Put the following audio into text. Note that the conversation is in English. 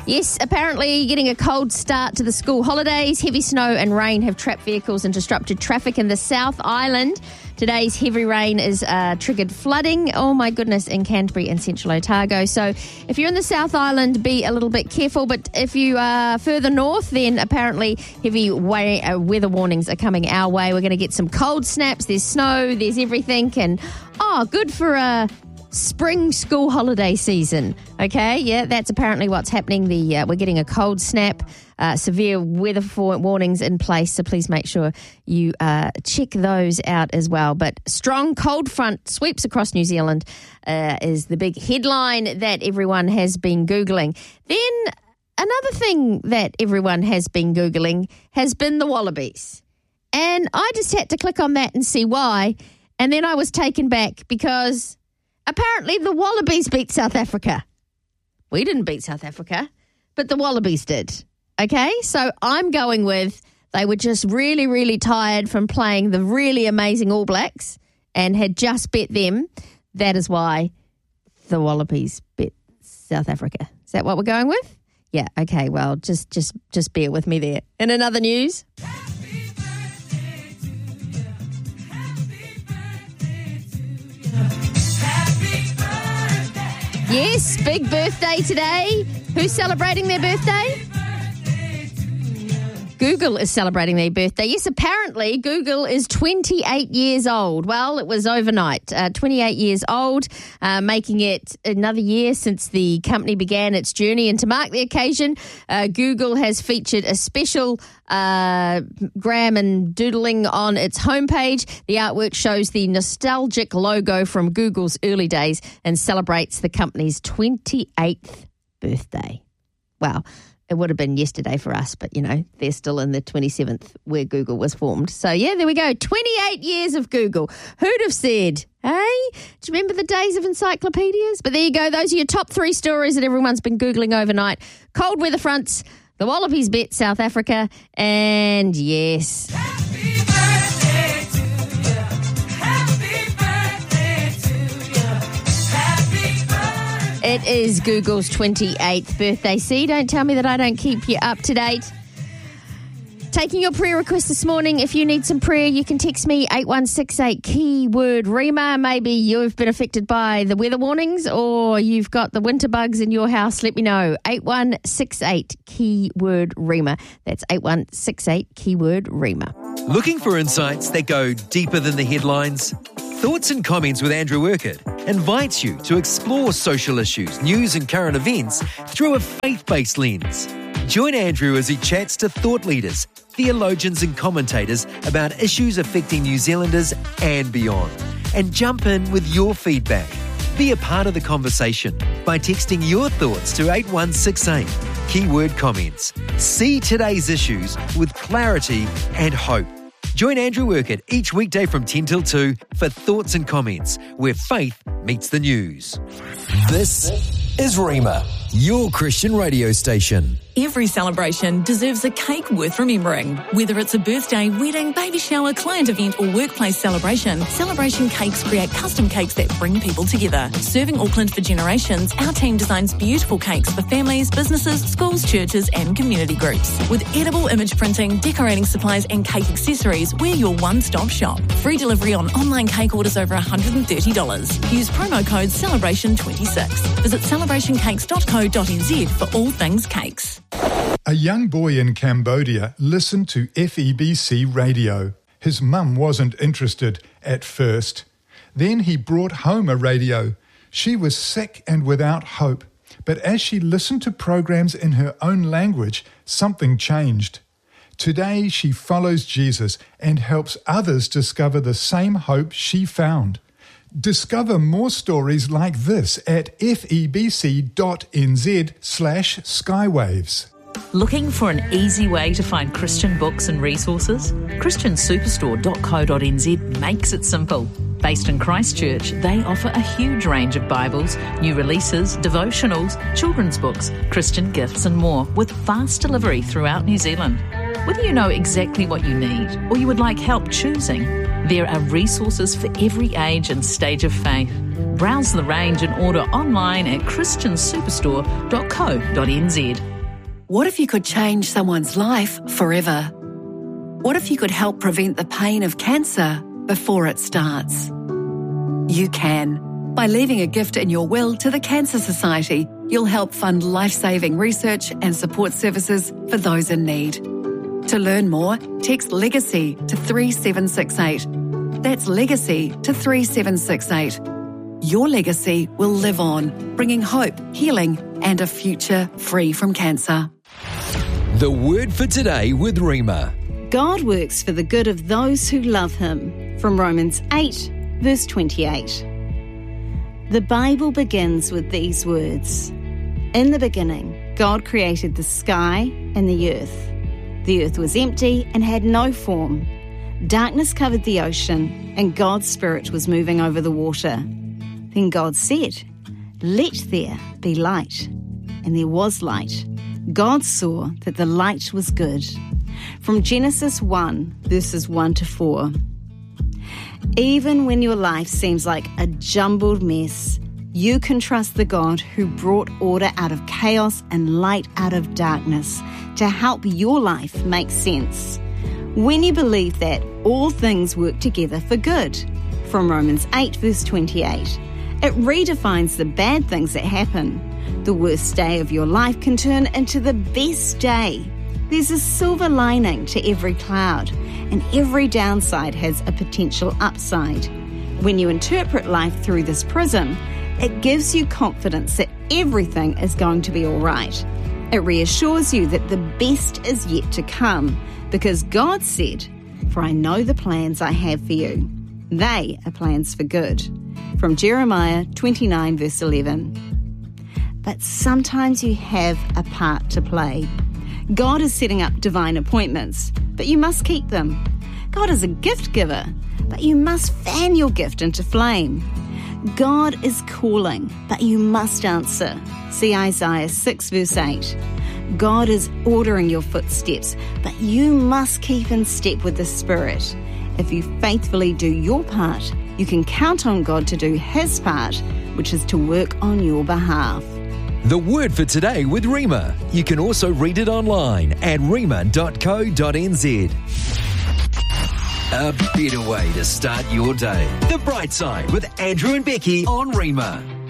Yes, apparently getting a cold start to the school holidays. Heavy snow and rain have trapped vehicles and disrupted traffic in the South Island. Today's heavy rain is triggered flooding, oh my goodness, in Canterbury and Central Otago. So if you're in the South Island, be a little bit careful. But if you are further north, then apparently heavy weather warnings are coming our way. We're going to get some cold snaps. There's snow, there's everything. And, good for a spring school holiday season. Okay, yeah, that's apparently what's happening. We're getting a cold snap, severe weather warnings in place, so please make sure you check those out as well. But strong cold front sweeps across New Zealand is the big headline that everyone has been Googling. Then another thing that everyone has been Googling has been the Wallabies. And I just had to click on that and see why. And then I was taken back because apparently the Wallabies beat South Africa. We didn't beat South Africa, but the Wallabies did. Okay, so I'm going with they were just really, really tired from playing the really amazing All Blacks and had just bet them. That is why the Wallabies bet South Africa. Is that what we're going with? Yeah, okay, well, just bear with me there. In another news... Yes, big birthday today. Who's celebrating their birthday? Google is celebrating their birthday. Yes, apparently Google is 28 years old. Well, it was overnight. 28 years old, making it another year since the company began its journey. And to mark the occasion, Google has featured a special gram and doodling on its homepage. The artwork shows the nostalgic logo from Google's early days and celebrates the company's 28th birthday. Wow. It would have been yesterday for us, but, they're still in the 27th where Google was formed. So, yeah, there we go. 28 years of Google. Who'd have said, hey? Do you remember the days of encyclopedias? But there you go. Those are your top 3 stories that everyone's been Googling overnight. Cold weather fronts, the Wallabies bet South Africa, and yes... Happy birthday to you. Happy birthday to you. Happy birthday. It is Google's 28th birthday. See, don't tell me that I don't keep you up to date. Taking your prayer request this morning. If you need some prayer, you can text me 8168 keyword Rima. Maybe you've been affected by the weather warnings or you've got the winter bugs in your house. Let me know. 8168 keyword Rima. That's 8168 keyword Rima. Looking for insights that go deeper than the headlines? Thoughts and Comments with Andrew Urquhart invites you to explore social issues, news and current events through a faith-based lens. Join Andrew as he chats to thought leaders, theologians and commentators about issues affecting New Zealanders and beyond. And jump in with your feedback. Be a part of the conversation by texting your thoughts to 8168, keyword comments. See today's issues with clarity and hope. Join Andrew Urquhart each weekday from 10 till 2 for Thoughts and Comments, where faith meets the news. This is Rima, your Christian radio station. Every celebration deserves a cake worth remembering. Whether it's a birthday, wedding, baby shower, client event or workplace celebration, Celebration Cakes create custom cakes that bring people together. Serving Auckland for generations, our team designs beautiful cakes for families, businesses, schools, churches and community groups. With edible image printing, decorating supplies and cake accessories, we're your one-stop shop. Free delivery on online cake orders over $130. Use promo code CELEBRATION26. Visit celebrationcakes.co.nz for all things cakes. A young boy in Cambodia listened to FEBC radio. His mum wasn't interested at first. Then he brought home a radio. She was sick and without hope. But as she listened to programs in her own language, something changed. Today she follows Jesus and helps others discover the same hope she found. Discover more stories like this at febc.nz/skywaves. Looking for an easy way to find Christian books and resources? ChristianSuperstore.co.nz makes it simple. Based in Christchurch, they offer a huge range of Bibles, new releases, devotionals, children's books, Christian gifts and more, with fast delivery throughout New Zealand. Whether you know exactly what you need or you would like help choosing, there are resources for every age and stage of faith. Browse the range and order online at ChristianSuperstore.co.nz. What if you could change someone's life forever? What if you could help prevent the pain of cancer before it starts? You can. By leaving a gift in your will to the Cancer Society, you'll help fund life-saving research and support services for those in need. To learn more, text LEGACY to 3768. That's LEGACY to 3768. Your legacy will live on, bringing hope, healing, and a future free from cancer. The Word for Today with Rima. God works for the good of those who love Him. From Romans 8, verse 28. The Bible begins with these words. In the beginning, God created the sky and the earth. The earth was empty and had no form. Darkness covered the ocean, and God's Spirit was moving over the water. Then God said, "Let there be light." And there was light. God saw that the light was good. From Genesis 1, verses 1 to 4. Even when your life seems like a jumbled mess, you can trust the God who brought order out of chaos and light out of darkness to help your life make sense. When you believe that, all things work together for good. From Romans 8, verse 28. It redefines the bad things that happen. The worst day of your life can turn into the best day. There's a silver lining to every cloud, and every downside has a potential upside. When you interpret life through this prism, it gives you confidence that everything is going to be all right. It reassures you that the best is yet to come, because God said, "For I know the plans I have for you. They are plans for good." From Jeremiah 29, verse 11. But sometimes you have a part to play. God is setting up divine appointments, but you must keep them. God is a gift giver, but you must fan your gift into flame. God is calling, but you must answer. See Isaiah 6, verse 8. God is ordering your footsteps, but you must keep in step with the Spirit. If you faithfully do your part, you can count on God to do His part, which is to work on your behalf. The Word for Today with Rima. You can also read it online at rima.co.nz. A better way to start your day. The Bright Side with Andrew and Becky on Rima.